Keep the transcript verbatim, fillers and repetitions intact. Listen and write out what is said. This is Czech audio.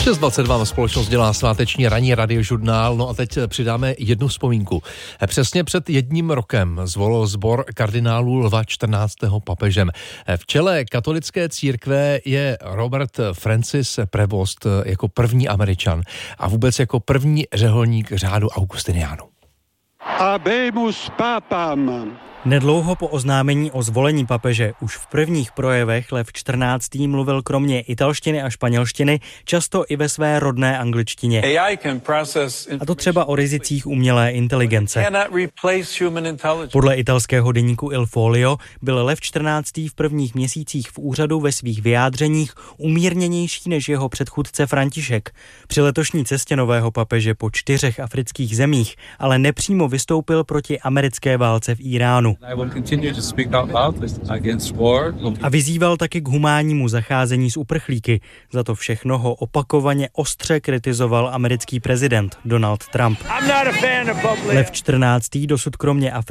šest dvacet dva společnost dělá sváteční ranní radiožurnál, no a teď přidáme jednu vzpomínku. Přesně před jedním rokem zvolil sbor kardinálů Lva čtrnáctého papežem. V čele katolické církve je Robert Francis Prevost jako první Američan a vůbec jako první řeholník řádu Augustiniánů. Habemus papam. Nedlouho po oznámení o zvolení papeže už v prvních projevech Lev čtrnáctý mluvil kromě italštiny a španělštiny často i ve své rodné angličtině. A to třeba o rizicích umělé inteligence. Podle italského deníku Il Foglio byl Lev čtrnáctý v prvních měsících v úřadu ve svých vyjádřeních umírněnější než jeho předchůdce František. Při letošní cestě nového papeže po čtyřech afrických zemích ale nepřímo vystoupil proti americké válce v Íránu. A vyzýval taky k humánnímu zacházení s uprchlíky. Za to všechno ho opakovaně ostře kritizoval americký prezident Donald Trump. Lev čtrnáctý dosud kromě